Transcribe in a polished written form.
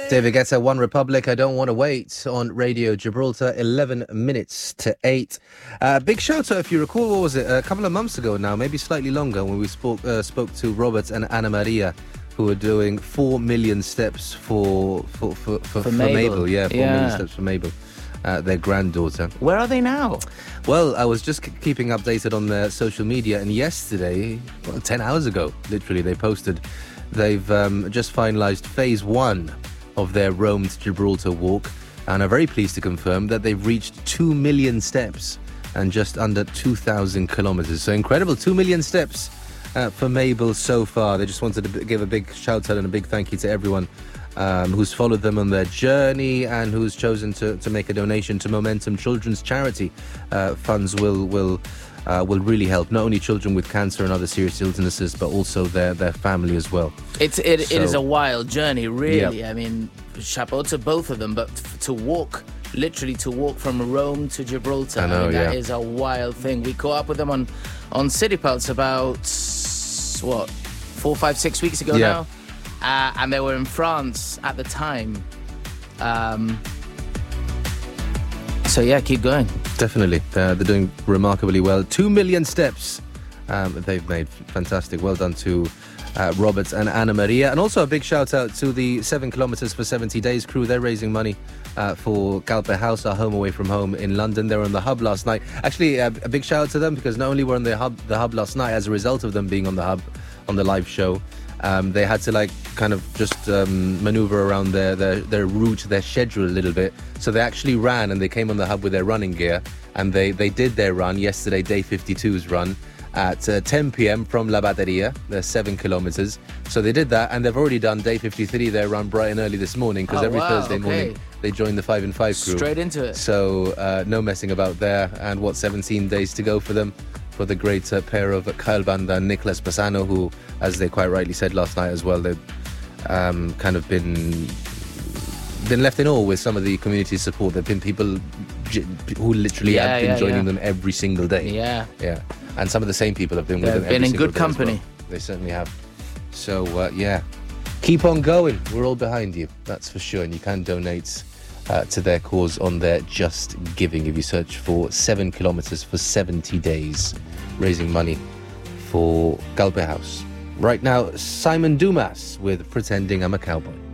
David Guetta, One Republic, I Don't Want to Wait on Radio Gibraltar, 11 minutes to 8. Big shout out, if you recall, what was it, a couple of months ago now, maybe slightly longer, when we spoke to Robert and Anna Maria, who were doing 4 million steps for Mabel. Yeah, 4 million steps for Mabel, their granddaughter. Where are they now? Well, I was just keeping updated on their social media, and yesterday, 10 hours ago, literally, they posted they've just finalised phase 1 of their Rome to Gibraltar walk, and are very pleased to confirm that they've reached 2 million steps and just under 2,000 kilometres. So incredible, 2 million steps for Mabel so far. They just wanted to give a big shout out and a big thank you to everyone who's followed them on their journey and who's chosen to make a donation to Momentum Children's Charity. Funds will really help not only children with cancer and other serious illnesses, but also their family as well. It is a wild journey, really. Yep. I mean, chapeau to both of them, but to walk from Rome to Gibraltar, that is a wild thing. We caught up with them on City Pulse about 4, 5, 6 weeks ago now, and they were in France at the time. So yeah, keep going. Definitely. They're doing remarkably well. 2 million steps they've made. Fantastic. Well done to Robert and Anna Maria. And also a big shout out to the 7 kilometres for 70 days crew. They're raising money for Galpe House, our home away from home in London. They were on the hub last night. Actually, a big shout out to them, because not only were on the hub last night as a result of them being on the hub on the live show, they had to just maneuver around their route, their schedule a little bit. So they actually ran, and they came on the hub with their running gear, and they did their run yesterday, day 52's run, at 10 p.m. from La Batteria. They're 7 kilometres. So they did that, and they've already done day 53, their run bright and early this morning, because every Thursday morning they join the 5 and 5 crew. Straight into it. So no messing about there. And 17 days to go for them, for the great pair of Kyle Banda and Nicholas Bassano, who, as they quite rightly said last night as well, they've kind of been left in awe with some of the community support. There have been people who literally have been joining them every single day. Yeah. And some of the same people have been with them every single day. They've been in good company. Well. They certainly have. So, keep on going. We're all behind you, that's for sure. And you can donate to their cause on their Just Giving if you search for 7 kilometres for 70 days, raising money for Galpe House. Right now, Simon Dumas with Pretending I'm a Cowboy.